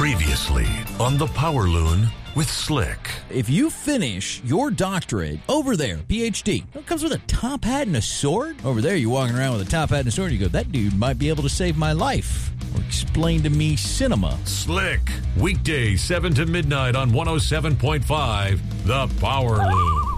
Previously on the Power Loon with Slick. If you finish your doctorate over there, PhD, it comes with a top hat and a sword. Over there, you're walking around with a top hat and a sword. You go, that dude might be able to save my life or explain to me cinema. Slick, weekdays 7 to midnight on 107.5, The Power Loon.